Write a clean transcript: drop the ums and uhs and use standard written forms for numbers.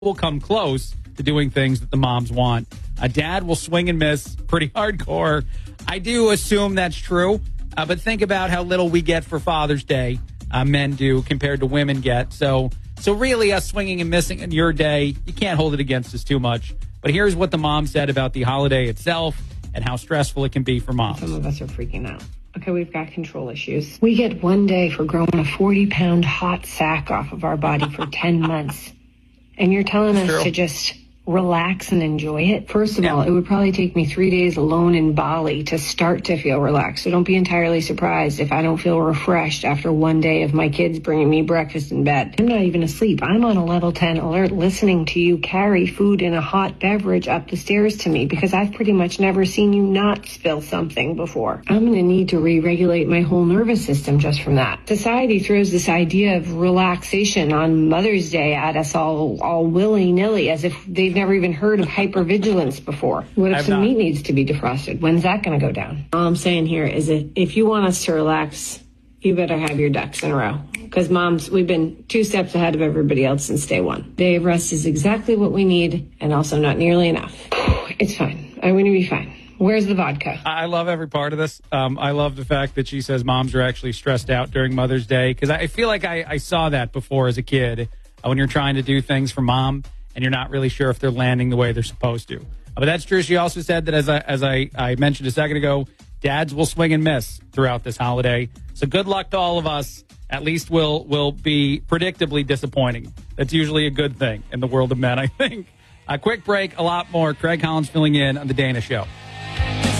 will come close to doing things that the moms want. A dad will swing and miss pretty hardcore. I do assume that's true, but think about how little we get for Father's Day, men do, compared to women get. So really, us swinging and missing in your day, you can't hold it against us too much. But here's what the mom said about the holiday itself and how stressful it can be for moms. Some of us are freaking out. Okay, we've got control issues. We get one day for growing a 40-pound hot sack off of our body for 10 months. And you're telling us to just relax and enjoy it? First of all, it would probably take me 3 days alone in Bali to start to feel relaxed. So don't be entirely surprised if I don't feel refreshed after one day of my kids bringing me breakfast in bed. I'm not even asleep. I'm on a level 10 alert listening to you carry food in a hot beverage up the stairs to me because I've pretty much never seen you not spill something before. I'm going to need to re-regulate my whole nervous system just from that. Society throws this idea of relaxation on Mother's Day at us all willy-nilly as if they've never even heard of hypervigilance before. What if some meat needs to be defrosted? When's that going to go down? All I'm saying here is that if you want us to relax, you better have your ducks in a row. Because moms, we've been 2 steps ahead of everybody else since day one. Day of rest is exactly what we need and also not nearly enough. It's fine. I'm going to be fine. Where's the vodka? I love every part of this. I love the fact that she says moms are actually stressed out during Mother's Day because I feel like I saw that before as a kid when you're trying to do things for mom and you're not really sure if they're landing the way they're supposed to. But that's true. She also said that, as I mentioned a second ago, dads will swing and miss throughout this holiday. So good luck to all of us. At least we'll be predictably disappointing. That's usually a good thing in the world of men, I think. A quick break, a lot more. Craig Collins filling in on The Dana Show.